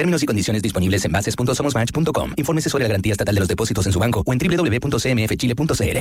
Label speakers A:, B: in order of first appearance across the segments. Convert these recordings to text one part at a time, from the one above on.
A: Términos y condiciones disponibles en bases.somosmatch.com. Infórmese sobre la garantía estatal de los depósitos en su banco o en www.cmfchile.cl.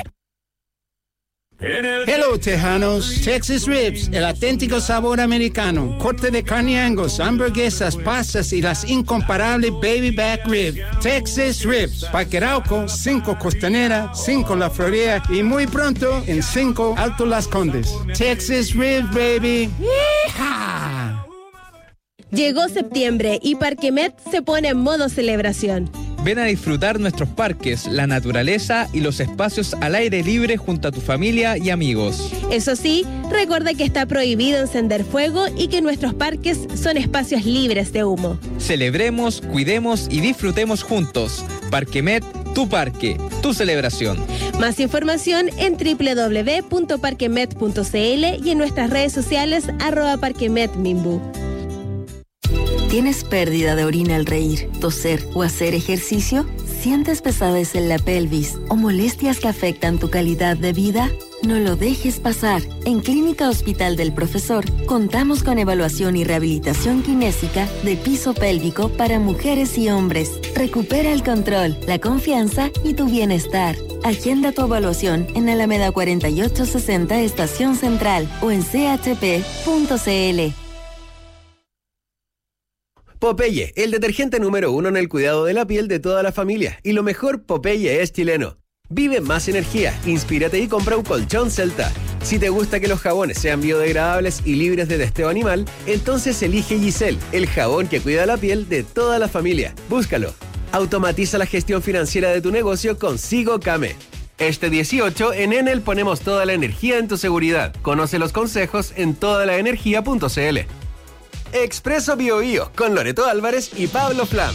B: Hello, Tejanos. Texas Ribs, el auténtico sabor americano. Corte de carne Angus, hamburguesas, pastas y las incomparables Baby Back Rib. Texas Ribs. Parque Arauco, 5 Costanera, 5 La Florida y muy pronto en 5 Alto Las Condes. Texas Ribs, baby. ¡Yeehaw!
C: Llegó septiembre y Parquemet se pone en modo celebración.
D: Ven a disfrutar nuestros parques, la naturaleza y los espacios al aire libre junto a tu familia y amigos.
C: Eso sí, recuerda que está prohibido encender fuego y que nuestros parques son espacios libres de humo.
D: Celebremos, cuidemos y disfrutemos juntos. Parquemet, tu parque, tu celebración.
C: Más información en www.parquemet.cl y en nuestras redes sociales @parquemetminbu.
E: ¿Tienes pérdida de orina al reír, toser o hacer ejercicio? ¿Sientes pesadez en la pelvis o molestias que afectan tu calidad de vida? No lo dejes pasar. En Clínica Hospital del Profesor contamos con evaluación y rehabilitación kinésica de piso pélvico para mujeres y hombres. Recupera el control, la confianza y tu bienestar. Agenda tu evaluación en Alameda 4860 Estación Central o en chp.cl.
F: Popeye, el detergente número 1 en el cuidado de la piel de toda la familia. Y lo mejor, Popeye es chileno. Vive más energía, inspírate y compra un colchón Celta. Si te gusta que los jabones sean biodegradables y libres de testeo animal, entonces elige Giselle, el jabón que cuida la piel de toda la familia. Búscalo. Automatiza la gestión financiera de tu negocio con Sigo Came. Este 18 en Enel ponemos toda la energía en tu seguridad. Conoce los consejos en todalaenergia.cl. Expreso BioBio con Loreto Álvarez y Pablo Flam.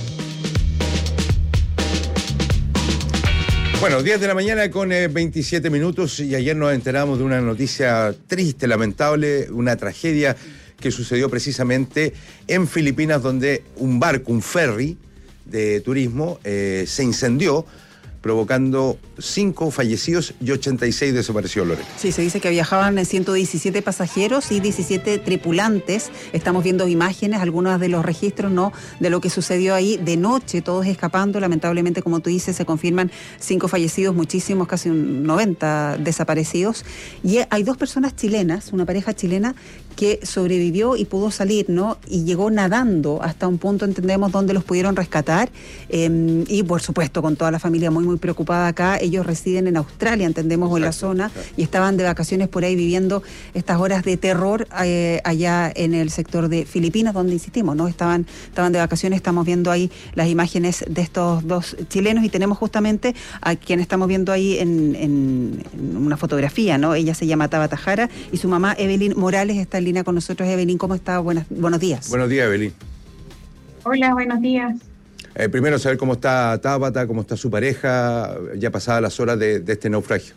G: Bueno, 10 de la mañana con 27 minutos y ayer nos enteramos de una noticia triste, lamentable, una tragedia que sucedió precisamente en Filipinas, donde un barco, un ferry de turismo, se incendió, provocando 5 fallecidos y 86 desaparecidos, Loreto.
H: Sí, se dice que viajaban 117 pasajeros y 17 tripulantes. Estamos viendo imágenes, algunos de los registros, ¿no?, de lo que sucedió ahí de noche, todos escapando. Lamentablemente, como tú dices, se confirman 5 fallecidos, muchísimos, casi 90 desaparecidos. Y hay 2 personas chilenas, una pareja chilena, que sobrevivió y pudo salir, ¿no?, y llegó nadando hasta un punto, entendemos, donde los pudieron rescatar. Y, por supuesto, con toda la familia muy preocupada acá. Ellos residen en Australia, entendemos, o en la zona, y estaban de vacaciones por ahí viviendo estas horas de terror allá en el sector de Filipinas, donde insistimos, ¿no? Estaban de vacaciones. Estamos viendo ahí las imágenes de estos 2 chilenos y tenemos justamente a quien estamos viendo ahí en una fotografía, ¿no? Ella se llama Tabata Jara y su mamá Evelyn Morales está en línea con nosotros. Evelyn, ¿cómo está? Buenos días.
G: Buenos días, Evelyn.
I: Hola, buenos días.
G: Primero saber cómo está Tabata, cómo está su pareja, ya pasadas las horas de este naufragio.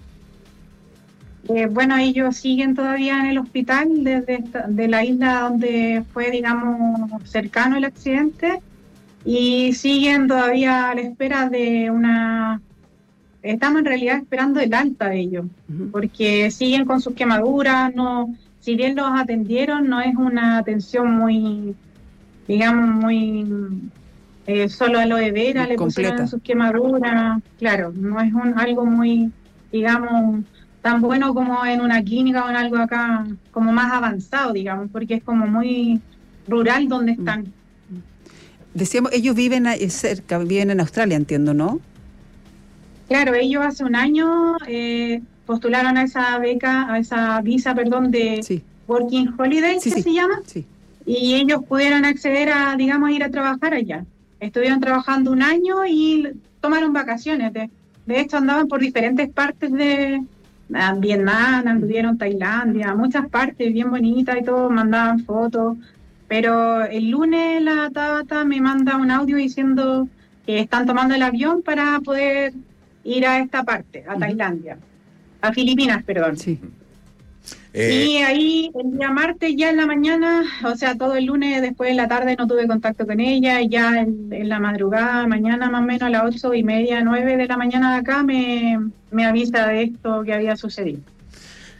I: Bueno, ellos siguen todavía en el hospital de la isla donde fue, digamos, cercano el accidente, y siguen todavía a la espera de estamos en realidad esperando el alta de ellos, porque siguen con sus quemaduras. No, si bien los atendieron, no es una atención muy, digamos, muy... solo aloe vera, le pusieron sus quemaduras. Claro, no es algo muy, digamos, tan bueno como en una clínica o en algo acá, como más avanzado, digamos, porque es como muy rural donde están.
H: Decíamos, ellos viven cerca, viven en Australia, entiendo, ¿no?
I: Claro, ellos hace un año postularon a esa visa, de Working Holiday, ¿qué se llama? Sí. Y ellos pudieron acceder a, digamos, ir a trabajar allá. Estuvieron trabajando un año y tomaron vacaciones. De hecho, andaban por diferentes partes de Vietnam, anduvieron Tailandia, muchas partes bien bonitas y todo, mandaban fotos. Pero el lunes la Tabata me manda un audio diciendo que están tomando el avión para poder ir a esta parte, a Tailandia, a Filipinas, perdón. Sí. Y ahí el día martes ya en la mañana, o sea, todo el lunes después de la tarde no tuve contacto con ella, y ya en la madrugada, mañana más o menos a las 8:30, 9 de la mañana de acá, me avisa de esto que había sucedido.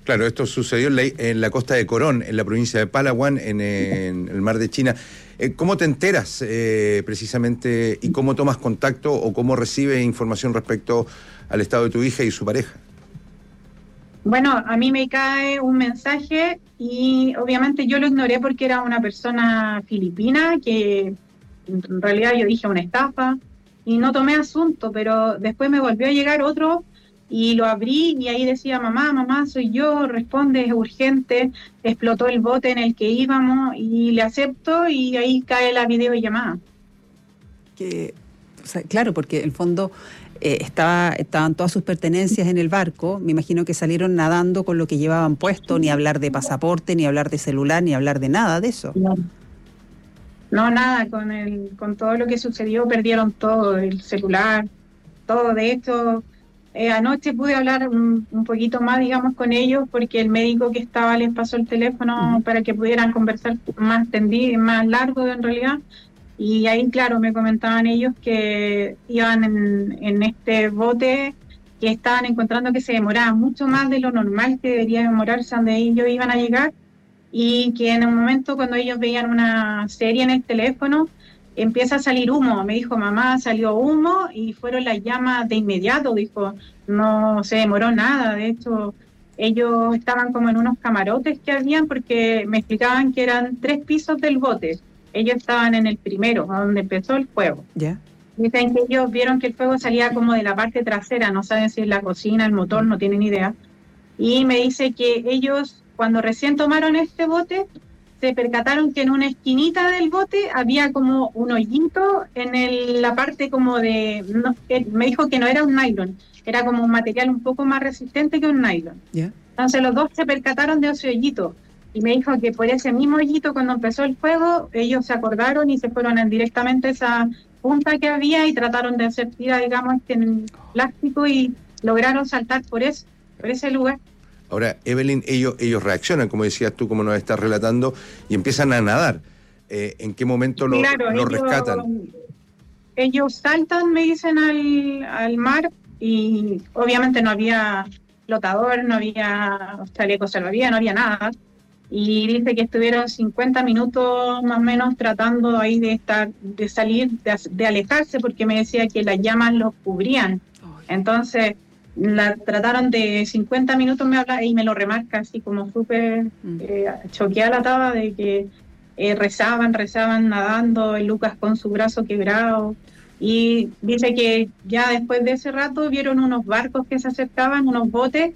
G: Claro, esto sucedió en la costa de Corón, en la provincia de Palawan, en el mar de China. ¿Cómo te enteras precisamente y cómo tomas contacto o cómo recibes información respecto al estado de tu hija y su pareja?
I: Bueno, a mí me cae un mensaje y obviamente yo lo ignoré porque era una persona filipina que en realidad yo dije una estafa y no tomé asunto, pero después me volvió a llegar otro y lo abrí y ahí decía, mamá, soy yo, responde, es urgente, explotó el bote en el que íbamos y le acepto y ahí cae la videollamada.
H: Claro, porque en el fondo estaban todas sus pertenencias en el barco, me imagino que salieron nadando con lo que llevaban puesto, ni hablar de pasaporte, ni hablar de celular, ni hablar de nada de eso.
I: No, nada, con todo lo que sucedió perdieron todo, el celular, todo. De hecho, anoche pude hablar un poquito más, digamos, con ellos, porque el médico que estaba les pasó el teléfono para que pudieran conversar más tendido, más largo en realidad. Y ahí, claro, me comentaban ellos que iban en este bote, que estaban encontrando que se demoraba mucho más de lo normal que debería demorarse donde ellos iban a llegar, y que en un momento cuando ellos veían una serie en el teléfono, empieza a salir humo. Me dijo, mamá, salió humo y fueron las llamas de inmediato. Dijo, no se demoró nada. De hecho, ellos estaban como en unos camarotes que habían, porque me explicaban que eran 3 pisos del bote. Ellos estaban en el primero, donde empezó el fuego.
H: ¿Ya?
I: Dicen que ellos vieron que el fuego salía como de la parte trasera, no saben si es la cocina, el motor, no tienen idea. Y me dice que ellos, cuando recién tomaron este bote, se percataron que en una esquinita del bote había como un hoyito en la parte como de... No, me dijo que no era un nylon, era como un material un poco más resistente que un nylon.
H: ¿Ya?
I: Entonces los dos se percataron de ese hoyito. Y me dijo que por ese mismo hoyito, cuando empezó el fuego, ellos se acordaron y se fueron directamente a esa punta que había y trataron de hacer tira, digamos, en plástico, y lograron saltar por ese lugar.
G: Ahora, Evelyn, ellos reaccionan, como decías tú, como nos estás relatando, y empiezan a nadar. ¿En qué momento lo rescatan?
I: Ellos saltan, me dicen, al mar, y obviamente no había flotador, no había chaleco salvavidas, no había nada. Y dice que estuvieron 50 minutos más o menos tratando ahí de salir, de alejarse, porque me decía que las llamas los cubrían. Entonces trataron de 50 minutos, me habla y me lo remarca así como súper choqueada, estaba de que rezaban nadando, Lucas con su brazo quebrado. Y dice que ya después de ese rato vieron unos barcos que se acercaban, unos botes,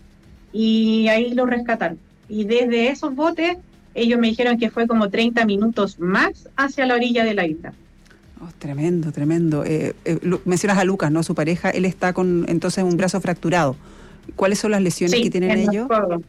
I: y ahí los rescataron. Y desde esos botes, ellos me dijeron que fue como 30 minutos más hacia la orilla de la isla.
H: Oh, tremendo. Mencionas a Lucas, ¿no? Su pareja, él está con entonces un brazo fracturado. ¿Cuáles son las lesiones que tienen ellos?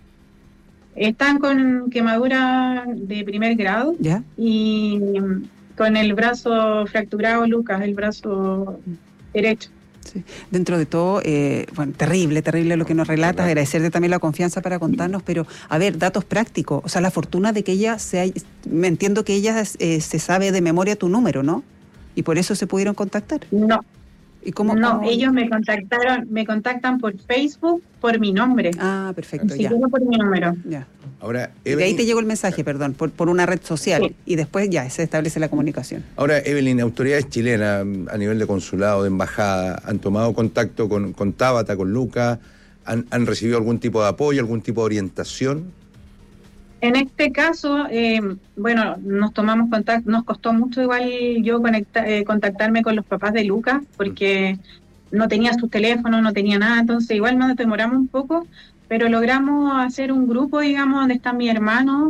I: Están con quemadura de primer grado. ¿Ya? Y con el brazo fracturado, Lucas, el brazo derecho.
H: Sí. Dentro de todo, bueno, terrible lo que nos relatas, agradecerte también la confianza para contarnos, pero a ver, datos prácticos, o sea, la fortuna de que ella me entiendo que ella se sabe de memoria tu número, ¿no? Y por eso se pudieron contactar.
I: No.
H: ¿Y cómo?
I: Ellos me contactan por Facebook, por mi nombre.
H: Ah, perfecto,
I: ya. Por mi número.
H: Ya.
G: Ahora,
H: Evelyn, de ahí te llegó el mensaje, perdón, por una red social, sí. Y después ya se establece la comunicación.
G: Ahora, Evelyn, autoridades chilenas a nivel de consulado, de embajada, ¿han tomado contacto con Tabata, con Lucas? ¿Han recibido algún tipo de apoyo, algún tipo de orientación?
I: En este caso, bueno, nos tomamos contacto, nos costó mucho igual yo contactarme con los papás de Lucas, porque no tenía sus teléfonos, no tenía nada, entonces igual nos demoramos un poco, pero logramos hacer un grupo, digamos, donde está mi hermano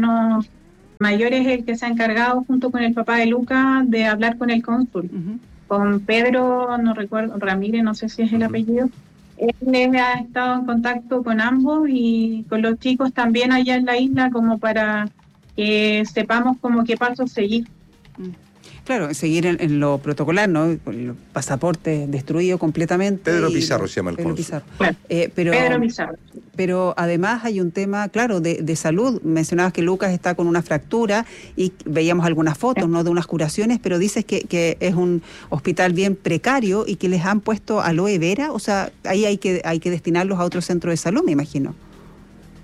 I: mayor es el que se ha encargado junto con el papá de Lucas de hablar con el cónsul, con Pedro, no recuerdo, Ramírez, no sé si es el apellido. Él ha estado en contacto con ambos y con los chicos también allá en la isla, como para que sepamos como qué pasos seguir.
H: Claro, seguir en lo protocolar, ¿no? El pasaporte destruido completamente.
G: Pedro Pizarro se llama el cónsul.
I: Claro. Pedro Pizarro.
H: Pero además hay un tema, claro, de salud. Mencionabas que Lucas está con una fractura y veíamos algunas fotos, ¿no? De unas curaciones, pero dices que es un hospital bien precario y que les han puesto aloe vera. O sea, ahí hay que destinarlos a otro centro de salud, me imagino.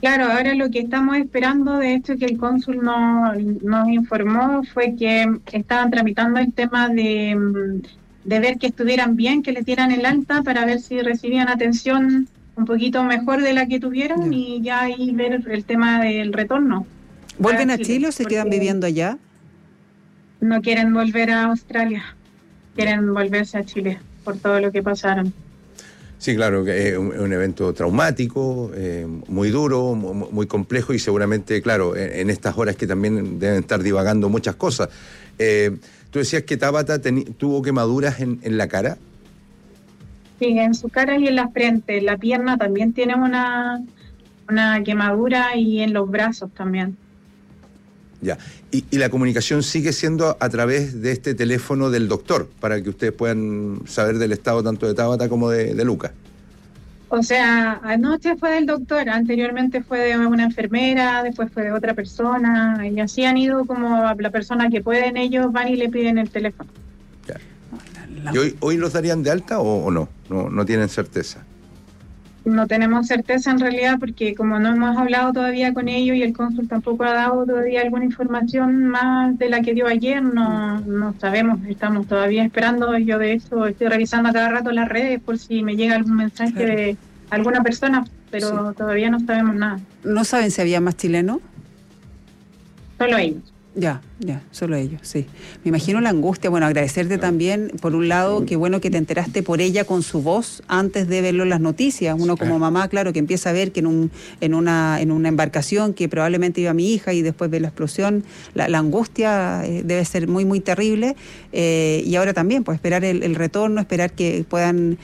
I: Claro, ahora lo que estamos esperando, de hecho, que el cónsul nos informó fue que estaban tramitando el tema de ver que estuvieran bien, que les dieran el alta para ver si recibían atención un poquito mejor de la que tuvieron y ya ahí ver el tema del retorno.
H: ¿Vuelven a Chile o se quedan viviendo allá?
I: No quieren volver a Australia, quieren volverse a Chile por todo lo que pasaron.
G: Sí, claro, que es un evento traumático, muy duro, muy complejo y seguramente, claro, en estas horas que también deben estar divagando muchas cosas. Tú decías que Tabata tuvo quemaduras en la cara.
I: Sí, en su cara y en la frente. La pierna también tiene una quemadura y en los brazos también.
G: Ya. Y la comunicación sigue siendo a través de este teléfono del doctor, para que ustedes puedan saber del estado tanto de Tabata como de Lucas.
I: O sea, anoche fue del doctor, anteriormente fue de una enfermera, después fue de otra persona, y así han ido como la persona que pueden, ellos van y le piden el teléfono.
G: Ya. ¿Y hoy los darían de alta o no? No tienen certeza.
I: No tenemos certeza en realidad porque como no hemos hablado todavía con ellos y el cónsul tampoco ha dado todavía alguna información más de la que dio ayer, no sabemos, estamos todavía esperando. Yo de hecho estoy revisando a cada rato las redes por si me llega algún mensaje de alguna persona, pero todavía no sabemos nada.
H: ¿No saben si había más chilenos?
I: Solo ellos.
H: Ya, solo ellos, sí. Me imagino la angustia. Bueno, agradecerte también, por un lado, qué bueno que te enteraste por ella con su voz antes de verlo en las noticias. Uno como mamá, claro, que empieza a ver que en una embarcación que probablemente iba mi hija y después ve la explosión, la angustia debe ser muy, muy terrible. Y ahora también, pues esperar el retorno, esperar que puedan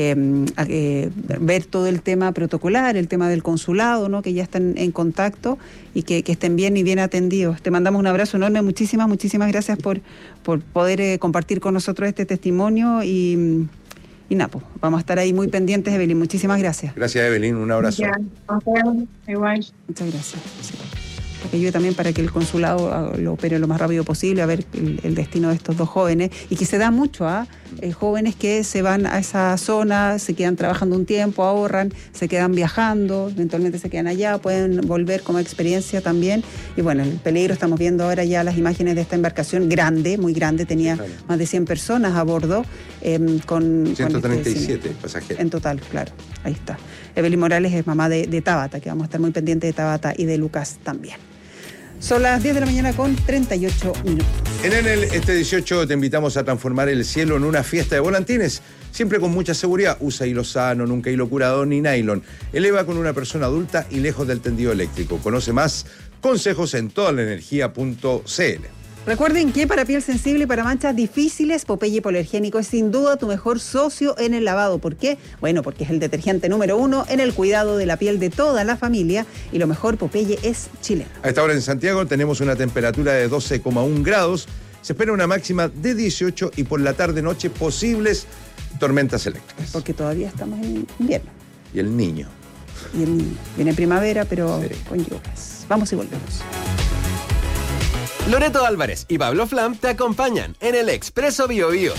H: ver todo el tema protocolar, el tema del consulado, ¿no? Que ya están en contacto y que estén bien y bien atendidos. Te mandamos un abrazo enorme, muchísimas gracias por poder compartir con nosotros este testimonio y Napo, vamos a estar ahí muy pendientes, Evelyn, muchísimas gracias.
G: Gracias, Evelyn, un abrazo.
I: Ya, igual.
H: Muchas gracias. Sí. Que ayude también para que el consulado lo opere lo más rápido posible, a ver el destino de estos dos jóvenes, y que se da mucho a jóvenes que se van a esa zona, se quedan trabajando un tiempo, ahorran, se quedan viajando, eventualmente se quedan allá, pueden volver como experiencia también. Y bueno, el peligro, estamos viendo ahora ya las imágenes de esta embarcación grande, muy grande, tenía más de 100 personas a bordo, con
G: 137 pasajeros.
H: En total, claro, ahí está. Evelyn Morales es mamá de Tabata, que vamos a estar muy pendientes de Tabata y de Lucas también. Son las 10 de la mañana con 38 minutos.
G: En Enel, este 18 te invitamos a transformar el cielo en una fiesta de volantines, siempre con mucha seguridad. Usa hilo sano, nunca hilo curado ni nylon. Eleva con una persona adulta y lejos del tendido eléctrico. Conoce más consejos en todalaenergia.cl.
H: Recuerden que para piel sensible y para manchas difíciles, Popeye Hipoalergénico es sin duda tu mejor socio en el lavado. ¿Por qué? Bueno, porque es el detergente número 1 en el cuidado de la piel de toda la familia, y lo mejor, Popeye es chileno.
G: A esta hora en Santiago tenemos una temperatura de 12,1 grados, se espera una máxima de 18 y por la tarde-noche posibles tormentas eléctricas.
H: Porque todavía estamos en invierno.
G: Y el niño.
H: Viene primavera, pero con lluvias. Vamos y volvemos.
F: Loreto Álvarez y Pablo Flam te acompañan en el Expreso Bio Bio.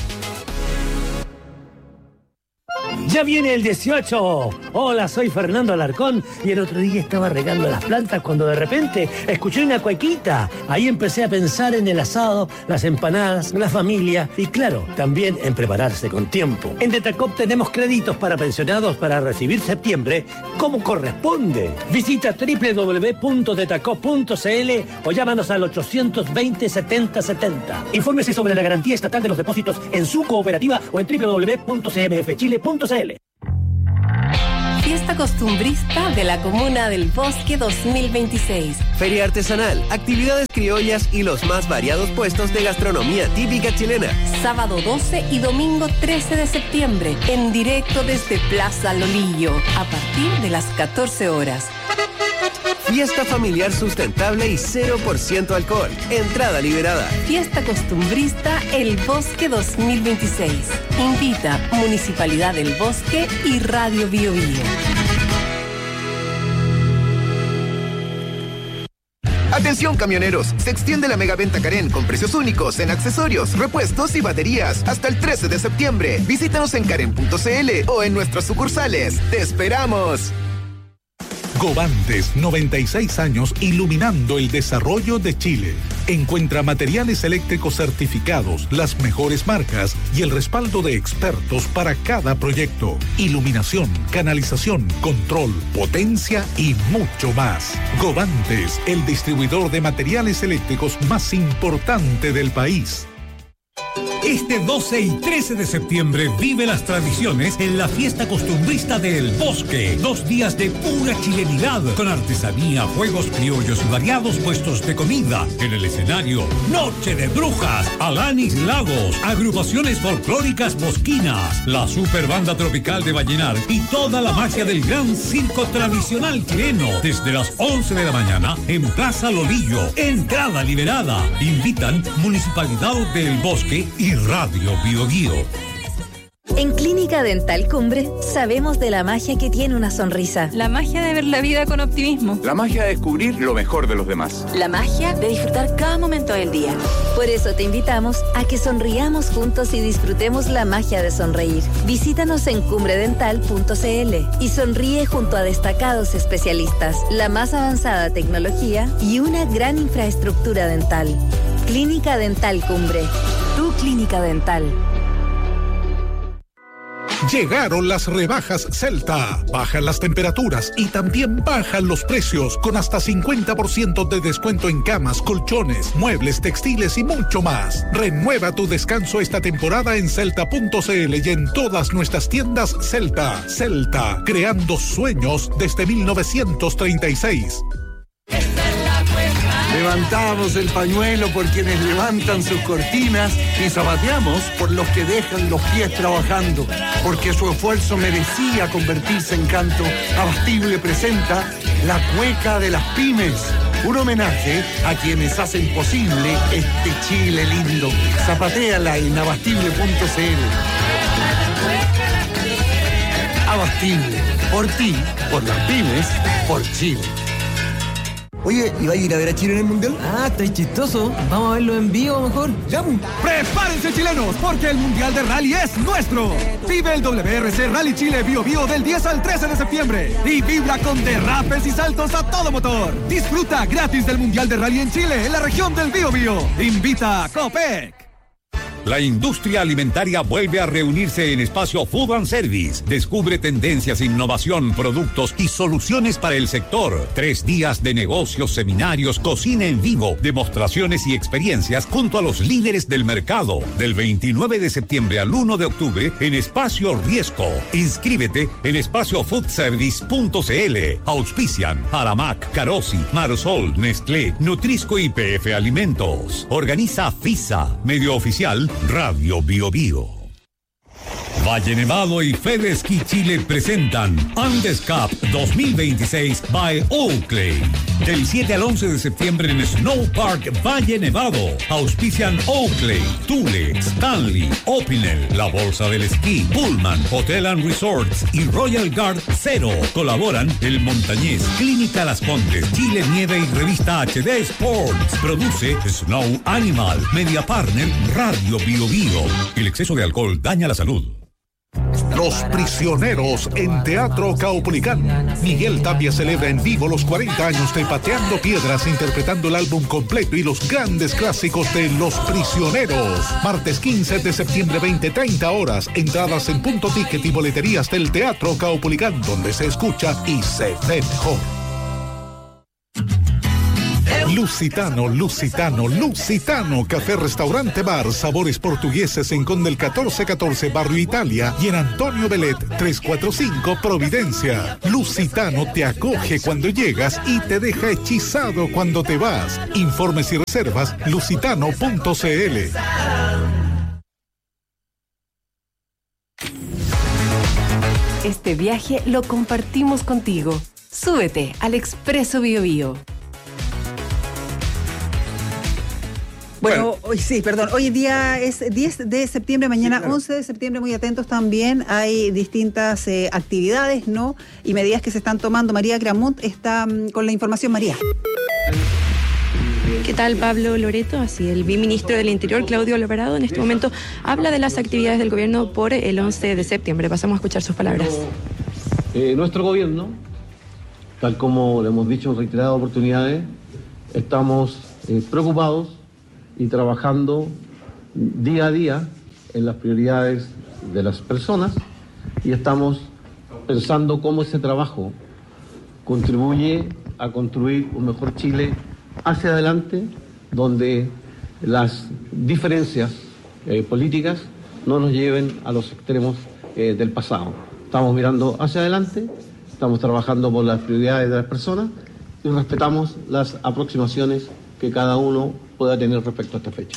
J: ¡Ya viene el 18! Hola, soy Fernando Alarcón y el otro día estaba regando las plantas cuando de repente escuché una cuequita. Ahí empecé a pensar en el asado, las empanadas, la familia y claro, también en prepararse con tiempo. En Detacop tenemos créditos para pensionados para recibir septiembre como corresponde. Visita www.detacop.cl o llámanos al 820-7070. Infórmese sobre la garantía estatal de los depósitos en su cooperativa o en www.cmfchile.cl.
K: Fiesta costumbrista de la Comuna del Bosque 2026.
F: Feria artesanal, actividades criollas y los más variados puestos de gastronomía típica chilena.
K: Sábado 12 y domingo 13 de septiembre, en directo desde Plaza Lolillo, a partir de las 14 horas.
F: Fiesta familiar sustentable y 0% alcohol. Entrada liberada.
K: Fiesta costumbrista El Bosque 2026. Invita Municipalidad del Bosque y Radio Bio Bio.
L: Atención camioneros, se extiende la megaventa Karen con precios únicos en accesorios, repuestos y baterías hasta el 13 de septiembre. Visítanos en karen.cl o en nuestras sucursales. ¡Te esperamos!
M: Govantes, 96 años iluminando el desarrollo de Chile. Encuentra materiales eléctricos certificados, las mejores marcas y el respaldo de expertos para cada proyecto. Iluminación, canalización, control, potencia y mucho más. Govantes, el distribuidor de materiales eléctricos más importante del país.
N: Este 12 y 13 de septiembre vive las tradiciones en la fiesta costumbrista del Bosque. 2 días de pura chilenidad, con artesanía, juegos criollos y variados puestos de comida. En el escenario, Noche de Brujas, Alanis Lagos, agrupaciones folclóricas bosquinas, la super banda tropical de Vallenar y toda la magia del gran circo tradicional chileno. Desde las 11 de la mañana en Plaza Lolillo. Entrada liberada. Invitan Municipalidad del Bosque y Radio Bio Bio.
O: En Clínica Dental Cumbre sabemos de la magia que tiene una sonrisa.
P: La magia de ver la vida con optimismo.
Q: La magia de descubrir lo mejor de los demás.
O: La magia de disfrutar cada momento del día. Por eso te invitamos a que sonriamos juntos y disfrutemos la magia de sonreír. Visítanos en cumbredental.cl y sonríe junto a destacados especialistas, la más avanzada tecnología y una gran infraestructura dental. Clínica Dental Cumbre. Tu clínica dental.
M: Llegaron las rebajas Celta. Bajan las temperaturas y también bajan los precios, con hasta 50% de descuento en camas, colchones, muebles, textiles y mucho más. Renueva tu descanso esta temporada en celta.cl y en todas nuestras tiendas Celta. Celta, creando sueños desde 1936.
R: Levantamos el pañuelo por quienes levantan sus cortinas y zapateamos por los que dejan los pies trabajando, porque su esfuerzo merecía convertirse en canto. Abastible presenta La Cueca de las Pymes, un homenaje a quienes hacen posible este Chile lindo. Zapatéala en abastible.cl. Abastible, por ti, por las pymes, por Chile.
S: Oye, ¿y va a ir a ver a Chile en el Mundial?
T: Ah, está chistoso. Vamos a verlo en vivo mejor.
S: ¡Ya!
U: ¡Prepárense, chilenos! Porque el Mundial de Rally es nuestro. Vive el WRC Rally Chile Bio Bio del 10 al 13 de septiembre. Y vibra con derrapes y saltos a todo motor. Disfruta gratis del Mundial de Rally en Chile, en la región del Bio Bio. Invita a Copec.
N: La industria alimentaria vuelve a reunirse en Espacio Food and Service. Descubre tendencias, innovación, productos y soluciones para el sector. 3 días de negocios, seminarios, cocina en vivo, demostraciones y experiencias junto a los líderes del mercado. Del 29 de septiembre al 1 de octubre en Espacio Riesco. Inscríbete en espaciofoodservice.cl. Auspician Aramac, Carosi, Marsol, Nestlé, Nutrisco y PF Alimentos. Organiza FISA, medio oficial Radio Bio Bio. Valle Nevado y FedEsquí Chile presentan Andes Cup 2026 by Oakley. Del 7 al 11 de septiembre en Snow Park Valle Nevado. Auspician Oakley, Thule, Stanley, Opinel, La Bolsa del Esquí, Pullman, Hotel and Resorts y Royal Guard Zero. Colaboran El Montañés, Clínica Las Condes, Chile Nieve y Revista HD Sports. Produce Snow Animal, Media Partner Radio Bio Bio. El exceso de alcohol daña la salud.
M: Los Prisioneros en Teatro Caupolicán. Miguel Tapia celebra en vivo los 40 años de Pateando Piedras, interpretando el álbum completo y los grandes clásicos de Los Prisioneros. Martes 15 de septiembre, 20:30 horas. Entradas en Punto Ticket y boleterías del Teatro Caupolicán, donde se escucha y se ve mejor. Lusitano, Lusitano, Lusitano, café, restaurante, bar, sabores portugueses en Conde el 1414, Barrio Italia, y en Antonio Belet 345, Providencia. Lusitano te acoge cuando llegas y te deja hechizado cuando te vas. Informes y reservas, lusitano.cl.
K: Este viaje lo compartimos contigo. Súbete al Expreso Bio Bio.
H: Bueno, hoy sí, perdón. Hoy día es 10 de septiembre, mañana sí, claro. 11 de septiembre, muy atentos también. Hay distintas actividades, ¿no? Y medidas que se están tomando. María Gramont está con la información. María.
V: ¿Qué tal, Pablo Loreto? Así, el viceministro del Interior, Claudio Alvarado, en este momento habla de las actividades del gobierno por el 11 de septiembre. Pasamos a escuchar sus palabras.
W: Nuestro gobierno
A: Tal como le hemos dicho en reiteradas oportunidades, estamos preocupados y trabajando día a día en las prioridades de las personas y estamos pensando cómo ese trabajo contribuye a construir un mejor Chile hacia adelante, donde las diferencias políticas no nos lleven a los extremos del pasado. Estamos mirando hacia adelante, estamos trabajando por las prioridades de las personas y respetamos las aproximaciones que cada uno pueda tener respecto a esta fecha.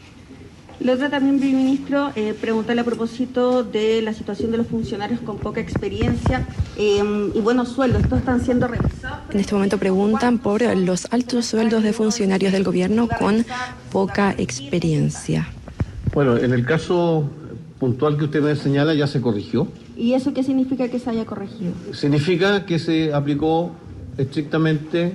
B: La otra también, viceministro, preguntarle a propósito de la situación de los funcionarios con poca experiencia y buenos sueldos. ¿Estos están siendo revisados?
V: En este momento preguntan por los altos sueldos de funcionarios del gobierno con poca experiencia.
A: Bueno, en el caso puntual que usted me señala ya se corrigió.
B: ¿Y eso qué significa que se haya corregido?
A: Significa que se aplicó estrictamente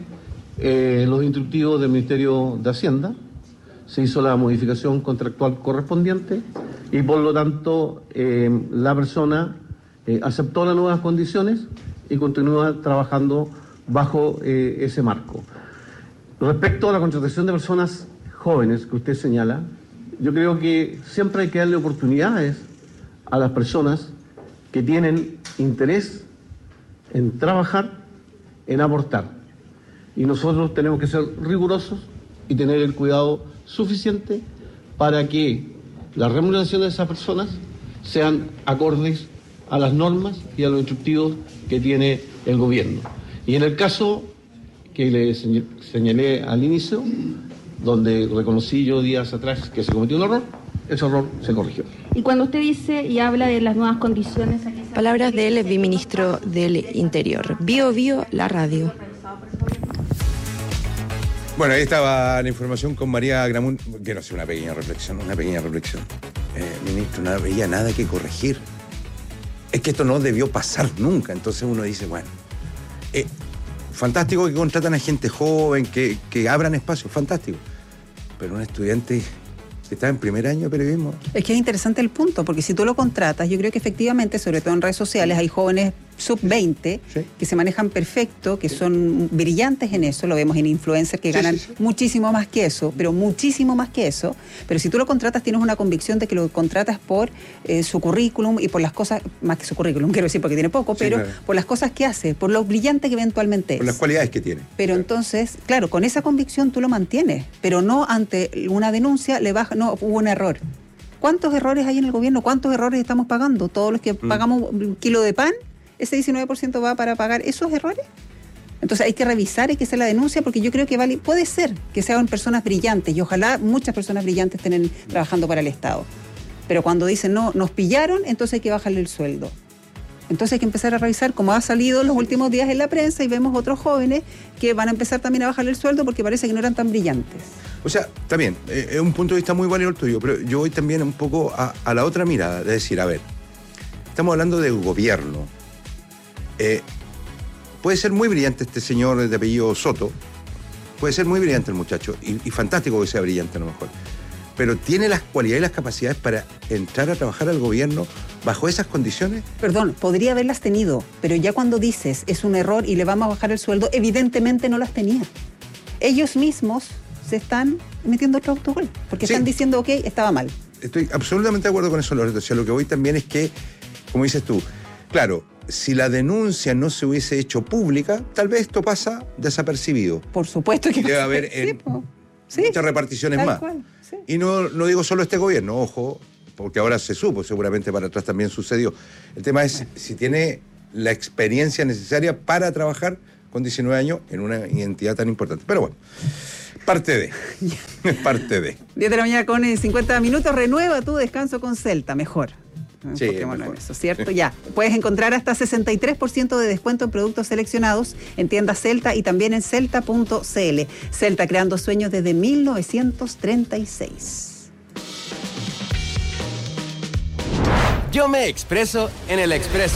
A: los instructivos del Ministerio de Hacienda, se hizo la modificación contractual correspondiente y por lo tanto la persona aceptó las nuevas condiciones y continúa trabajando bajo ese marco. Respecto a la contratación de personas jóvenes que usted señala, yo creo que siempre hay que darle oportunidades a las personas que tienen interés en trabajar, en aportar. Y nosotros tenemos que ser rigurosos y tener el cuidado suficiente para que las remuneraciones de esas personas sean acordes a las normas y a los instructivos que tiene el gobierno. Y en el caso que le señalé al inicio, donde reconocí yo días atrás que se cometió un error, ese error se corrigió.
B: Y cuando usted dice y habla de las nuevas condiciones...
V: Palabras del viceministro del Interior. Bio Bio, la radio.
G: Bueno, ahí estaba la información con María Gramunt, que no sé, una pequeña reflexión. Ministro, no había nada que corregir. Es que esto no debió pasar nunca. Entonces uno dice, bueno, fantástico que contratan a gente joven, que abran espacios, fantástico. Pero un estudiante que está en primer año de periodismo...
H: Es que es interesante el punto, porque si tú lo contratas, yo creo que efectivamente, sobre todo en redes sociales, hay jóvenes sub-20 que se manejan perfecto, que son brillantes en eso, lo vemos en influencers que ganan muchísimo más que eso, pero muchísimo más que eso, pero si tú lo contratas tienes una convicción de que lo contratas por su currículum y por las cosas, más que su currículum, quiero decir porque tiene poco, pero claro, por las cosas que hace, por lo brillante que eventualmente es.
G: Por las cualidades que tiene.
H: Pero entonces, claro, con esa convicción tú lo mantienes, pero no ante una denuncia le baja, no, hubo un error. ¿Cuántos errores hay en el gobierno? ¿Cuántos errores estamos pagando? Todos los que pagamos un kilo de pan, ese 19% va para pagar esos errores. Entonces hay que revisar, hay que hacer la denuncia, porque yo creo que puede ser que sean personas brillantes, y ojalá muchas personas brillantes estén trabajando para el Estado. Pero cuando dicen, no, nos pillaron, entonces hay que bajarle el sueldo. Entonces hay que empezar a revisar, como ha salido en los últimos días en la prensa, y vemos otros jóvenes que van a empezar también a bajarle el sueldo porque parece que no eran tan brillantes.
G: O sea, también, es un punto de vista muy válido el tuyo, pero yo voy también un poco a la otra mirada, de decir, a ver, estamos hablando de gobierno. Puede ser muy brillante este señor de apellido Soto, puede ser muy brillante el muchacho, y fantástico que sea brillante a lo mejor, pero ¿tiene las cualidades y las capacidades para entrar a trabajar al gobierno bajo esas condiciones?
H: Perdón, podría haberlas tenido, pero ya cuando dices es un error y le vamos a bajar el sueldo, evidentemente no las tenía. Ellos mismos se están metiendo otro autogol, porque están diciendo, ok, estaba mal.
G: Estoy absolutamente de acuerdo con eso, Loreto. O sea, lo que voy también es que, como dices tú, claro, si la denuncia no se hubiese hecho pública, tal vez esto pasa desapercibido.
H: Por supuesto que
G: debe haber muchas reparticiones más.
H: Cual, sí.
G: Y no digo solo este gobierno, ojo, porque ahora se supo, seguramente para atrás también sucedió. El tema es si tiene la experiencia necesaria para trabajar con 19 años en una entidad tan importante. Pero bueno, parte de.
H: 10 de la mañana con 50 minutos, renueva tu descanso con Celta, mejor.
G: Sí,
H: en eso, ¿cierto? Ya. Puedes encontrar hasta 63% de descuento en productos seleccionados en tiendas Celta y también en celta.cl. Celta, creando sueños desde 1936.
F: Yo me expreso en el Expreso.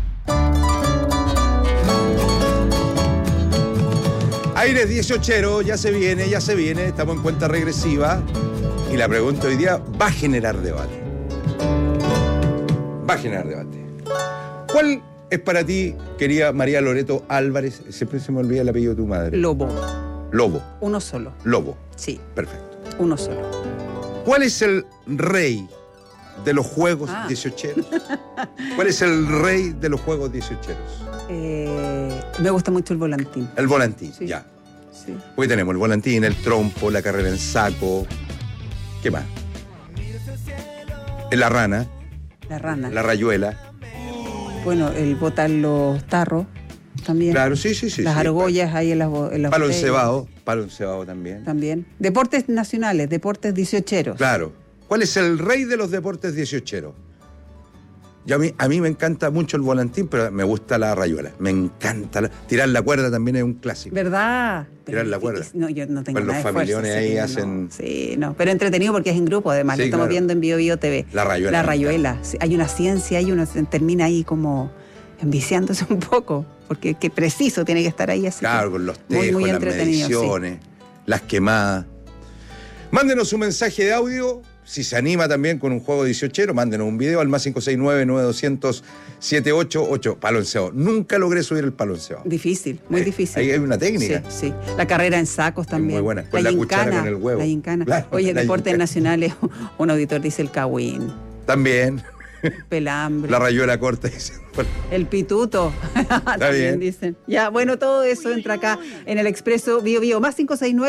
G: Aire 18, ya se viene, estamos en cuenta regresiva y la pregunta hoy día va a generar debate. ¿Cuál Es para ti, querida María Loreto Álvarez. Siempre se me olvida el apellido de tu madre.
H: Lobo.
G: Lobo.
H: Uno solo.
G: Lobo.
H: Sí.
G: Perfecto.
H: Uno solo.
G: ¿Cuál es el rey de los juegos 18eros? ¿Cuál es el rey de los juegos 18eros?
H: Me gusta mucho el volantín.
G: El volantín,
H: sí.
G: ya.
H: Sí.
G: Hoy tenemos el volantín, el trompo, la carrera en saco. ¿Qué más? La rana.
H: La rana.
G: La rayuela.
H: Bueno, el botar los tarros también.
G: Claro, sí.
H: Las argollas ahí en las
G: palo encebado también.
H: También. Deportes nacionales, deportes 18eros.
G: Claro. ¿Cuál es el rey de los deportes 18eros? A mí me encanta mucho el volantín, pero me gusta la rayuela. Me encanta. Tirar la cuerda también es un clásico.
H: ¿Verdad?
G: Tirar la cuerda.
H: No, yo no tengo
G: pues
H: nada de
G: los familiones
H: fuerza,
G: ahí
H: sí,
G: hacen...
H: No. Sí, no. Pero entretenido porque es en grupo, además.
G: Sí,
H: lo estamos viendo en Bio TV.
G: La rayuela.
H: La rayuela. Sí, hay una ciencia ahí, uno termina ahí como enviciándose un poco. Porque qué preciso tiene que estar ahí así.
G: Claro, con los tejos, las mediciones, las quemadas. Mándenos un mensaje de audio. Si se anima también con un juego 18ero, mándenos un video al más 569-9200-788. Palo encebado. Nunca logré subir el palo encebado.
H: Difícil, muy difícil.
G: Ahí hay una técnica.
H: Sí. La carrera en sacos también.
G: Muy buena. Con la cuchara con el huevo.
H: La gincana.
G: Claro,
H: oye, deportes nacionales, un auditor dice el cagüín.
G: También.
H: Pelambre.
G: La rayuela corta, dice.
H: El pituto. También
G: bien.
H: dicen. Ya, bueno, todo eso entra acá en el Expreso Bio. Más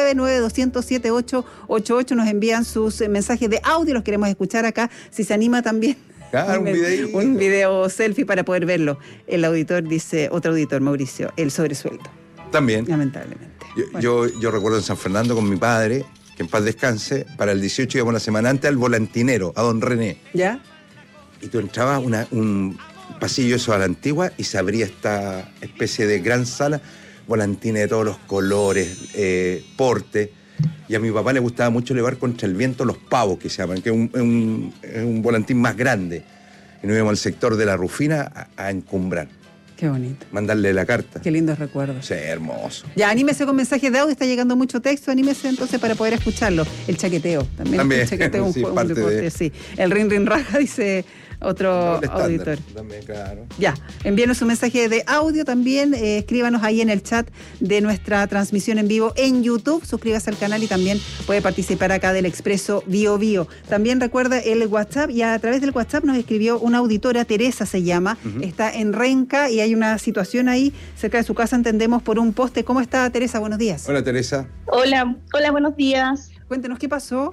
H: 569-9200-7888. Nos envían sus mensajes de audio. Los queremos escuchar acá. Si se anima también.
G: Claro,
H: un video selfie para poder verlo. El auditor dice, otro auditor, Mauricio, el sobresueldo.
G: También.
H: Lamentablemente.
G: Yo recuerdo en San Fernando con mi padre, que en paz descanse, para el 18 íbamos una semana antes al volantinero, a don René.
H: ¿Ya?
G: Y tú entrabas un pasillo eso a la antigua y se abría esta especie de gran sala, volantines de todos los colores, porte. Y a mi papá le gustaba mucho llevar contra el viento los pavos, que se llaman, que es un volantín más grande. Y nos íbamos al sector de la Rufina a encumbrar.
H: Qué bonito.
G: Mandarle la carta.
H: Qué lindos recuerdos.
G: Sí, hermoso.
H: Ya, anímese con mensajes de audio, está llegando mucho texto, anímese entonces para poder escucharlo. El chaqueteo, también. El chaqueteo
G: sí,
H: un deporte, sí. El rin raja, dice otro auditor.
G: También, claro.
H: Ya, envíenos un mensaje de audio también, escríbanos ahí en el chat de nuestra transmisión en vivo en YouTube, suscríbase al canal y también puede participar acá del Expreso Bio. También recuerda el WhatsApp, y a través del WhatsApp nos escribió una auditora, Teresa se llama, está en Renca y hay una situación ahí cerca de su casa, entendemos, por un poste. ¿Cómo está, Teresa? Buenos días.
G: Hola, Teresa.
C: Hola, buenos días.
H: Cuéntenos, ¿qué pasó?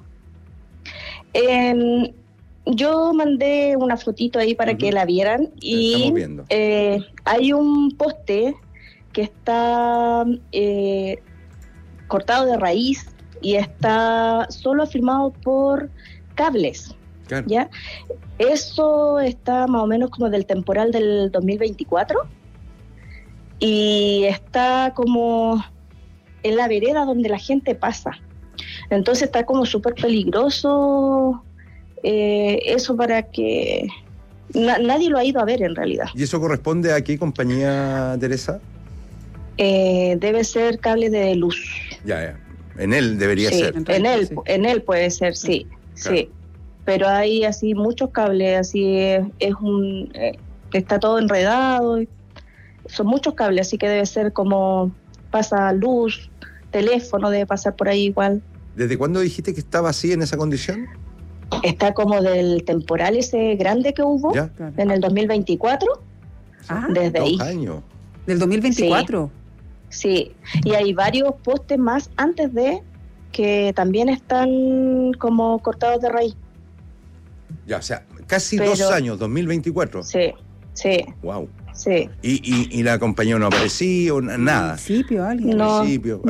C: Yo mandé una fotito ahí para que la vieran y
G: estamos viendo.
C: Hay un poste que está cortado de raíz y está solo afirmado por cables.
G: Claro.
C: ¿Ya? Eso está más o menos como del temporal del 2024 y está como en la vereda donde la gente pasa. Entonces está como súper peligroso eso, para que nadie lo ha ido a ver en realidad.
G: ¿Y eso corresponde a qué compañía, Teresa?
C: Debe ser cable de luz.
G: Ya. En él debería ser.
C: En él puede ser, sí. Claro. Sí. Pero hay así muchos cables, así está todo enredado. Son muchos cables, así que debe ser como pasa luz, teléfono debe pasar por ahí igual.
G: ¿Desde cuándo dijiste que estaba así en esa condición?
C: Está como del temporal ese grande que hubo en el 2024. Desde ahí.
G: 2 años.
H: ¿Del 2024?
C: Sí. Y hay varios postes más antes de que también están como cortados de raíz.
G: Ya, o sea, casi 2 años, 2024.
C: Sí.
G: Wow.
C: Sí.
G: ¿Y la compañía no aparecía o nada?
H: ¿Municipio alguien?
C: No,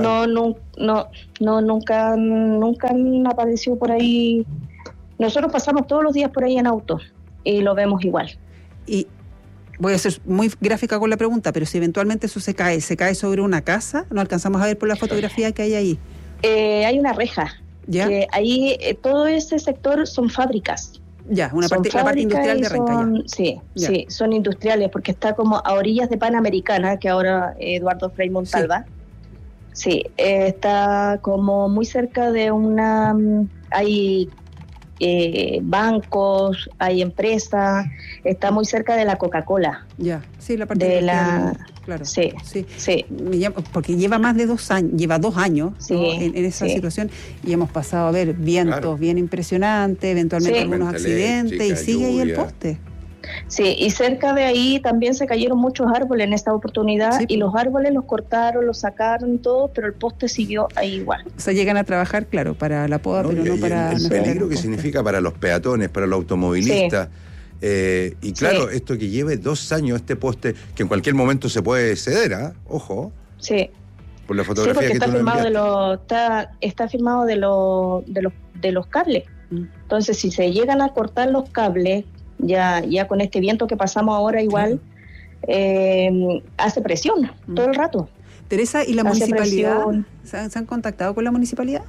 C: nunca han aparecido por ahí. Nosotros pasamos todos los días por ahí en auto y lo vemos igual.
H: Y voy a ser muy gráfica con la pregunta, pero si eventualmente eso se cae sobre una casa, ¿no alcanzamos a ver por la fotografía que hay ahí?
C: Hay una reja. ¿Ya? Que ahí todo ese sector son fábricas.
H: Ya, la parte industrial de Renca.
C: Sí, son industriales, porque está como a orillas de Panamericana, que ahora Eduardo Frei Montalva. Sí, está como muy cerca de hay bancos, hay empresas, está muy cerca de la Coca-Cola.
H: Ya, sí, la parte de claro.
C: Sí.
H: Porque lleva más de 2 años, lleva 2 años, ¿no? en esa situación, y hemos pasado a ver vientos bien impresionantes, eventualmente algunos accidentes, y sigue ahí el poste.
C: Sí, y cerca de ahí también se cayeron muchos árboles en esta oportunidad, y los árboles los cortaron, los sacaron y todo, pero el poste siguió ahí igual.
H: O sea, llegan a trabajar, claro, para la poda, pero no para...
G: El peligro que significa para los peatones, para los automovilistas. Y claro, esto que lleve 2 años este poste, que en cualquier momento se puede ceder, ojo.
C: Sí.
G: Por la fotografía
C: porque
G: que
C: está
G: tú
C: firmado está firmado de los cables. Entonces, si se llegan a cortar los cables, ya con este viento que pasamos ahora igual, hace presión todo el rato.
H: Teresa, ¿y la municipalidad? ¿Se han contactado con la municipalidad?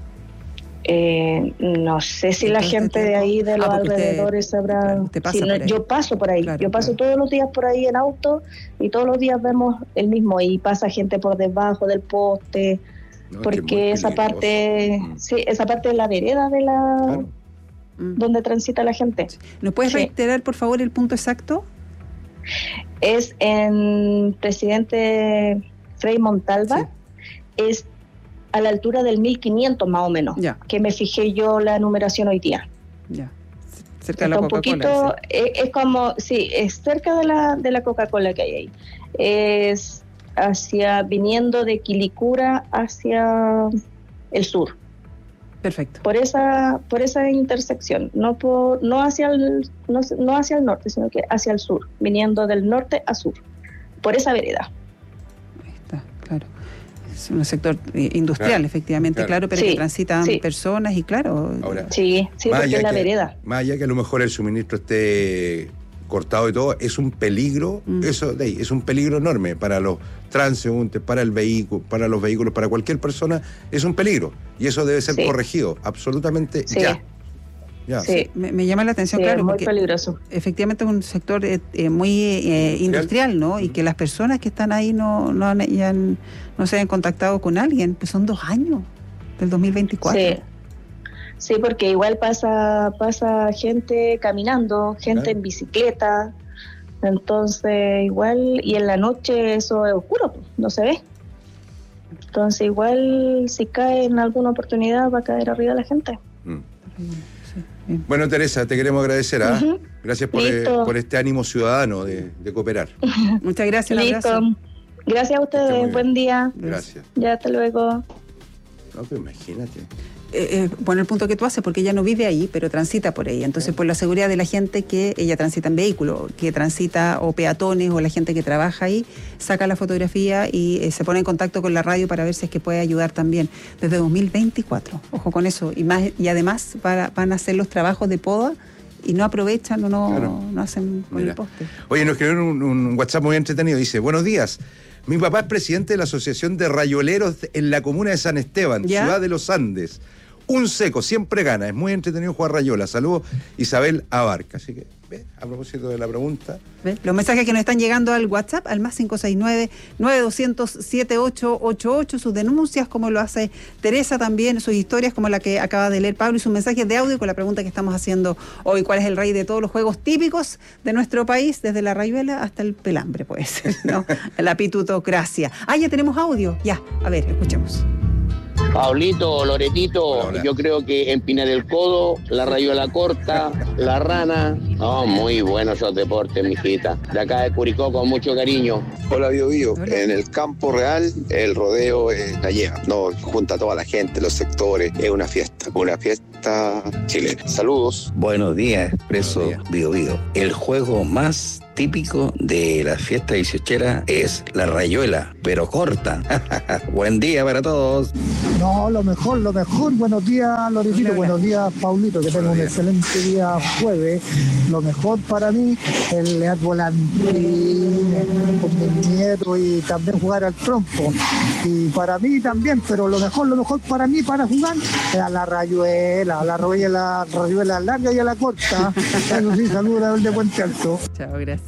C: No sé si la gente de ahí, de los alrededores, sabrá. Yo paso por ahí, paso todos los días por ahí en auto, y todos los días vemos el mismo, y pasa gente por debajo del poste, porque esa parte es la vereda de la... donde transita la gente.
H: ¿Nos puedes reiterar, por favor, el punto exacto?
C: Es en Presidente Frei Montalva, es a la altura del 1500 más o menos, que me fijé yo la numeración hoy día.
H: Cerca de la Coca-Cola.
C: Es como, es cerca de la Coca-Cola que hay ahí. Es viniendo de Quilicura hacia el sur.
H: Perfecto.
C: Por esa intersección, no hacia el norte, sino que hacia el sur, viniendo del norte a sur, por esa vereda.
H: Ahí está, claro. Es un sector industrial, efectivamente, claro, pero que transitan personas y claro.
C: Ahora, sí, porque es la vereda.
G: Más allá que a lo mejor el suministro esté cortado y todo, es un peligro, es un peligro enorme para los transeúntes, para el vehículo, para los vehículos, para cualquier persona, es un peligro, y eso debe ser corregido absolutamente ya.
H: Me llama la atención, claro,
C: es muy
H: porque
C: peligroso.
H: Efectivamente es un sector muy industrial, ¿no? Y que las personas que están ahí no se hayan contactado con alguien, pues son 2 años del 2024.
C: Sí, porque igual pasa gente caminando, gente en bicicleta, entonces igual, y en la noche eso es oscuro, no se ve. Entonces igual si cae en alguna oportunidad va a caer arriba la gente.
G: Bueno, Teresa, te queremos agradecer. Gracias por este ánimo ciudadano de cooperar.
H: Muchas gracias. Un abrazo.
C: Gracias a ustedes, buen día.
G: Gracias.
C: Ya, hasta luego.
G: No, pero imagínate.
H: Bueno, el punto que tú haces, porque ella no vive ahí, pero transita por ella. Entonces, por la seguridad de la gente que ella transita en vehículo, que transita, o peatones, o la gente que trabaja ahí, saca la fotografía y se pone en contacto con la radio para ver si es que puede ayudar también. Desde 2024, ojo con eso. Y además van a hacer los trabajos de poda y no aprovechan o no hacen con el poste.
G: Oye, nos escribieron un WhatsApp muy entretenido. Dice, buenos días. Mi papá es presidente de la Asociación de Rayoleros en la comuna de San Esteban, ciudad de los Andes. Un seco, siempre gana. Es muy entretenido jugar rayola. Saludos, Isabel Abarca. Así que, a propósito de la pregunta.
H: Los mensajes que nos están llegando al WhatsApp, al más 569-9200-7888, sus denuncias, como lo hace Teresa también, sus historias, como la que acaba de leer Pablo, y sus mensajes de audio con la pregunta que estamos haciendo hoy. ¿Cuál es el rey de todos los juegos típicos de nuestro país? Desde la rayuela hasta el pelambre, puede ser, ¿no? La pitutocracia. Ya tenemos audio. Ya, a ver, escuchemos.
D: Pablito, Loretito, yo creo que empinar el codo, la rayuela corta, la rana. Muy buenos esos deportes, mijita. De acá de Curicó, con mucho cariño.
E: Hola, Bio. En el campo real, el rodeo la lleva. No, junta a toda la gente, los sectores. Es una fiesta chilena. Saludos.
W: Buenos días, Expreso Bio. El juego más típico de la fiesta 18 es la rayuela, pero corta. Buen día para todos.
X: No, lo mejor. Buenos días, Loretito. Buenos días, Paulito. Que tenga un excelente día jueves. Lo mejor para mí es leer volantín con mis nietos y también jugar al trompo. Y para mí también, pero lo mejor para mí para jugar es a la rayuela larga y a la corta. Eso sí, saludos de Puente Alto.
H: Chao, gracias.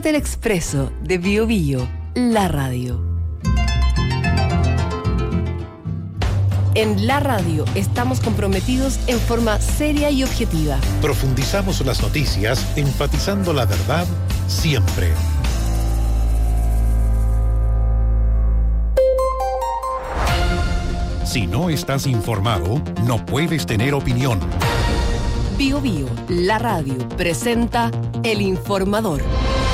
K: Tómate el expreso de Bio Bio, la radio. En la radio estamos comprometidos en forma seria y objetiva.
M: Profundizamos las noticias, enfatizando la verdad siempre. Si no estás informado, no puedes tener opinión.
K: Bio Bio, la radio, presenta El Informador.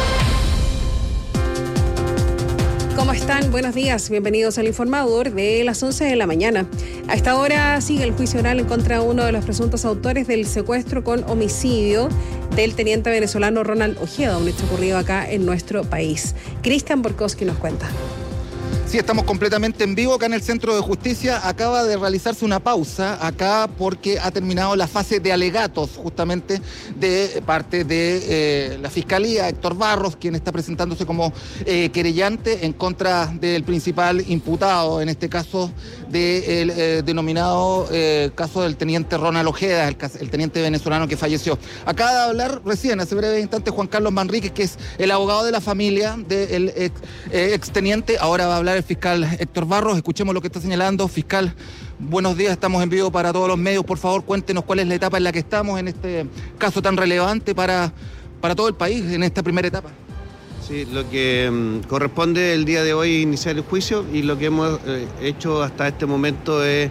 I: ¿Cómo están? Buenos días. Bienvenidos al Informador de las 11 de la mañana. A esta hora sigue el juicio oral en contra de uno de los presuntos autores del secuestro con homicidio del teniente venezolano Ronald Ojeda, un hecho ocurrido acá en nuestro país. Cristian Borkowski nos cuenta.
J: Sí, estamos completamente en vivo acá en el Centro de Justicia. Acaba de realizarse una pausa acá porque ha terminado la fase de alegatos justamente de parte de la Fiscalía, Héctor Barros, quien está presentándose como querellante en contra del principal imputado, en este caso del denominado caso del teniente Ronald Ojeda, el teniente venezolano que falleció. Acaba de hablar recién, hace breves instantes, Juan Carlos Manríquez, que es el abogado de la familia del exteniente. Ahora va a hablar el fiscal Héctor Barros. Escuchemos lo que está señalando. Fiscal, buenos días, estamos en vivo para todos los medios. Por favor, cuéntenos cuál es la etapa en la que estamos en este caso tan relevante para todo el país en esta primera etapa.
A: Sí, lo que corresponde el día de hoy iniciar el juicio, y lo que hemos hecho hasta este momento es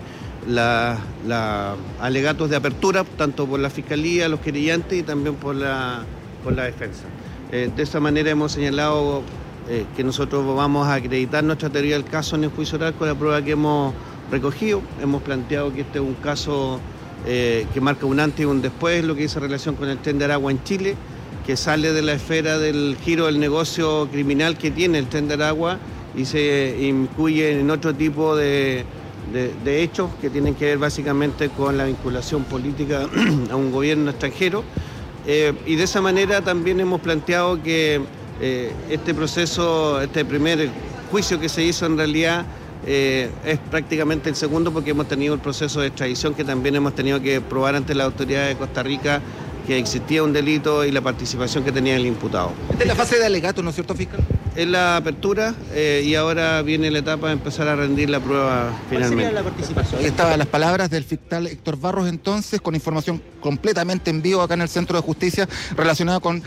A: alegatos de apertura, tanto por la Fiscalía, los querellantes y también por la defensa. De esa manera hemos señalado que nosotros vamos a acreditar nuestra teoría del caso en el juicio oral con la prueba que hemos recogido. Hemos planteado que este es un caso que marca un antes y un después, lo que dice relación con el Tren de Aragua en Chile, que sale de la esfera del giro del negocio criminal que tiene el Tren de Aragua y se incluye en otro tipo de hechos que tienen que ver básicamente con la vinculación política a un gobierno extranjero. Y de esa manera también hemos planteado que este proceso, este primer juicio que se hizo en realidad es prácticamente el segundo, porque hemos tenido el proceso de extradición que también hemos tenido que probar ante la autoridad de Costa Rica que existía un delito y la participación que tenía el imputado.
J: Esta es la fase de alegato, ¿no es cierto, fiscal?
A: Es la apertura y ahora viene la etapa de empezar a rendir la prueba finalmente.
J: ¿Cuál sería la participación? Ahí estaban las palabras del fiscal Héctor Barros, entonces, con información completamente en vivo acá en el Centro de Justicia relacionada con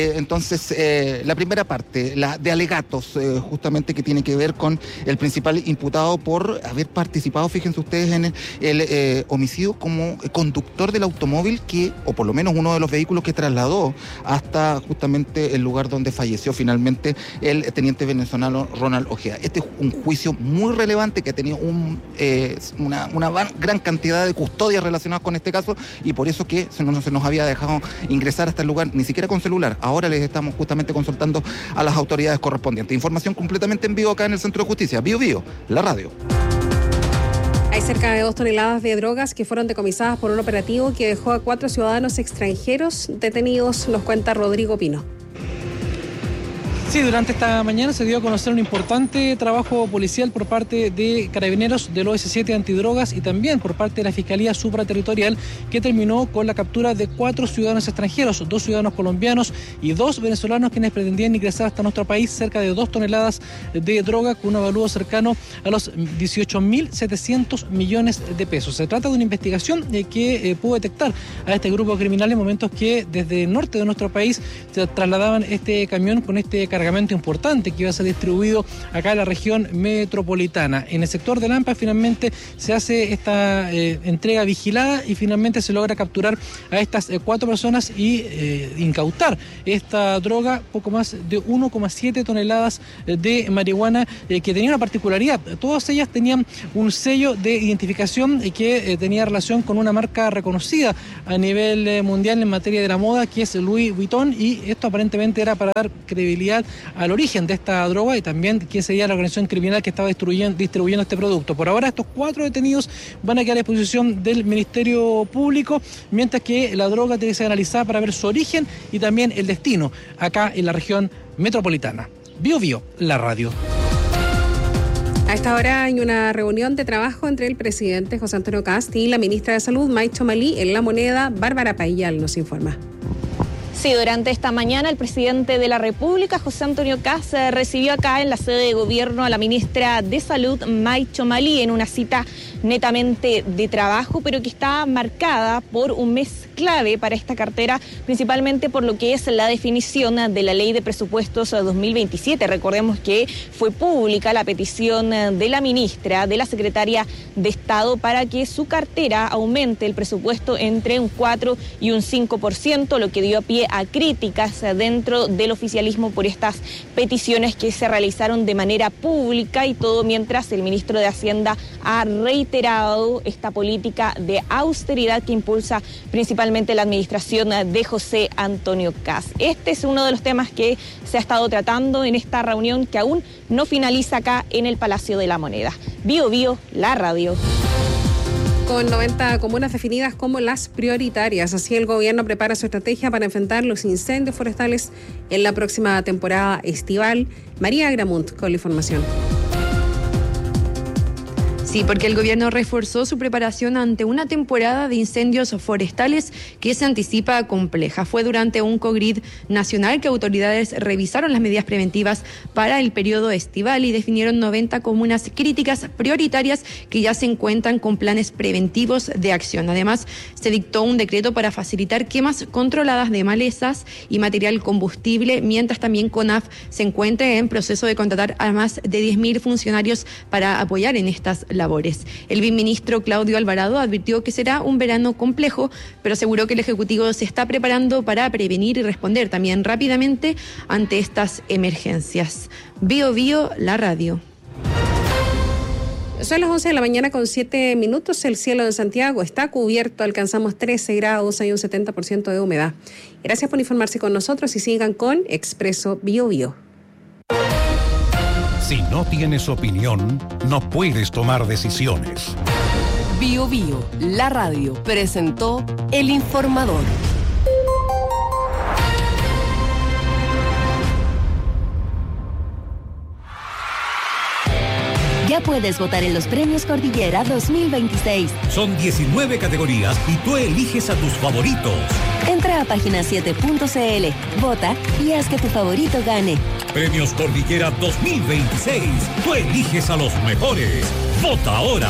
J: la primera parte, la de alegatos, justamente que tiene que ver con el principal imputado por haber participado, fíjense ustedes, en el homicidio como conductor del automóvil o por lo menos uno de los vehículos que trasladó hasta justamente el lugar donde falleció finalmente el teniente venezolano Ronald Ojeda. Este es un juicio muy relevante que ha tenido una gran cantidad de custodias relacionadas con este caso, y por eso que no se nos había dejado ingresar hasta el lugar, ni siquiera con celular. Ahora les estamos justamente consultando a las autoridades correspondientes. Información completamente en vivo acá en el Centro de Justicia. Bio Bio, la radio.
I: Hay cerca de 2 toneladas de drogas que fueron decomisadas por un operativo que dejó a 4 ciudadanos extranjeros detenidos, nos cuenta Rodrigo Pino.
L: Sí, durante esta mañana se dio a conocer un importante trabajo policial por parte de Carabineros del OS7 Antidrogas y también por parte de la Fiscalía Supraterritorial, que terminó con la captura de 4 ciudadanos extranjeros, 2 ciudadanos colombianos y 2 venezolanos, quienes pretendían ingresar hasta nuestro país cerca de 2 toneladas de droga con un avalúo cercano a los 18.700 millones de pesos. Se trata de una investigación que pudo detectar a este grupo criminal en momentos que desde el norte de nuestro país se trasladaban este camión con este cargamento importante que iba a ser distribuido acá en la región metropolitana. En el sector de Lampa finalmente se hace esta entrega vigilada y finalmente se logra capturar a estas 4 personas y incautar esta droga, poco más de 1,7 toneladas de marihuana, que tenía una particularidad. Todas ellas tenían un sello de identificación que tenía relación con una marca reconocida a nivel mundial en materia de la moda, que es Louis Vuitton, y esto aparentemente era para dar credibilidad al origen de esta droga y también quién sería la organización criminal que estaba distribuyendo este producto. Por ahora estos 4 detenidos van a quedar a disposición del Ministerio Público, mientras que la droga tiene que ser analizada para ver su origen y también el destino acá en la región metropolitana. Bio Bio, la radio.
I: A esta hora hay una reunión de trabajo entre el presidente José Antonio Kast y la ministra de Salud, Maicho Malí, en La Moneda. Bárbara Paillal nos informa.
O: Sí, durante esta mañana el presidente de la República, José Antonio Kast, recibió acá en la sede de gobierno a la ministra de Salud, May Chomalí, en una cita netamente de trabajo, pero que está marcada por un mes clave para esta cartera, principalmente por lo que es la definición de la Ley de Presupuestos 2027. Recordemos que fue pública la petición de la ministra, de la secretaria de Estado, para que su cartera aumente el presupuesto entre un 4 y un 5%, lo que dio pie a críticas dentro del oficialismo por estas peticiones que se realizaron de manera pública, y todo mientras el ministro de Hacienda ha reiterado esta política de austeridad que impulsa principalmente la administración de José Antonio Kast. Este es uno de los temas que se ha estado tratando en esta reunión que aún no finaliza acá en el Palacio de la Moneda. Bio Bio, la radio.
I: Con 90 comunas definidas como las prioritarias, así el gobierno prepara su estrategia para enfrentar los incendios forestales en la próxima temporada estival. María Gramunt con la información.
V: Sí, porque el gobierno reforzó su preparación ante una temporada de incendios forestales que se anticipa compleja. Fue durante un COGRID nacional que autoridades revisaron las medidas preventivas para el periodo estival y definieron 90 comunas críticas prioritarias que ya se encuentran con planes preventivos de acción. Además, se dictó un decreto para facilitar quemas controladas de malezas y material combustible, mientras también CONAF se encuentra en proceso de contratar a más de 10.000 funcionarios para apoyar en estas labores. El viceministro Claudio Alvarado advirtió que será un verano complejo, pero aseguró que el Ejecutivo se está preparando para prevenir y responder también rápidamente ante estas emergencias. Bio Bio, la radio.
I: Son las 11 de la mañana con 7 minutos. El cielo de Santiago está cubierto, alcanzamos 13 grados, hay un 70% de humedad. Gracias por informarse con nosotros y sigan con Expreso Bio Bio.
M: Si no tienes opinión, no puedes tomar decisiones.
K: Bio Bio, la radio, presentó El Informador.
P: Ya puedes votar en los Premios Cordillera 2026.
N: Son 19 categorías y tú eliges a tus favoritos.
P: Entra a página7.cl, vota y haz que tu favorito gane.
N: Premios Cordillera 2026. Tú eliges a los mejores. Vota ahora.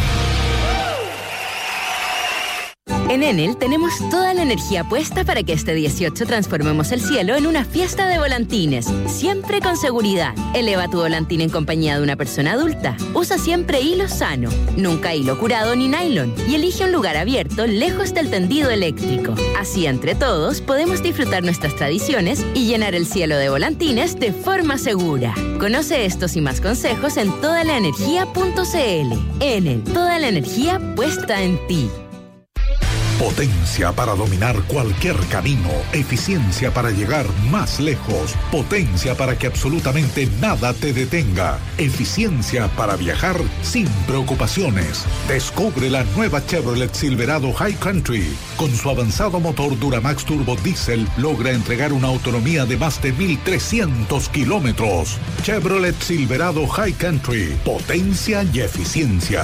P: En Enel tenemos toda la energía puesta para que este 18 transformemos el cielo en una fiesta de volantines, siempre con seguridad. Eleva tu volantín en compañía de una persona adulta. Usa siempre hilo sano, nunca hilo curado ni nylon, y elige un lugar abierto lejos del tendido eléctrico. Así, entre todos, podemos disfrutar nuestras tradiciones y llenar el cielo de volantines de forma segura. Conoce estos y más consejos en todalaenergia.cl. Enel, toda la energía puesta en ti.
M: Potencia para dominar cualquier camino, eficiencia para llegar más lejos, potencia para que absolutamente nada te detenga, eficiencia para viajar sin preocupaciones. Descubre la nueva Chevrolet Silverado High Country. Con su avanzado motor Duramax Turbo Diesel logra entregar una autonomía de más de 1.300 kilómetros. Chevrolet Silverado High Country, potencia y eficiencia.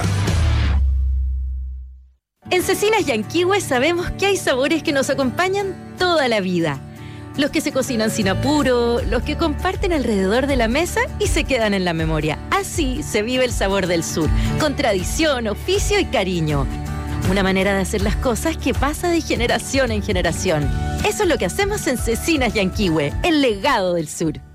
P: En Cecinas Yanquihue sabemos que hay sabores que nos acompañan toda la vida. Los que se cocinan sin apuro, los que comparten alrededor de la mesa y se quedan en la memoria. Así se vive el sabor del sur, con tradición, oficio y cariño. Una manera de hacer las cosas que pasa de generación en generación. Eso es lo que hacemos en Cecinas Yanquihue, el legado del sur.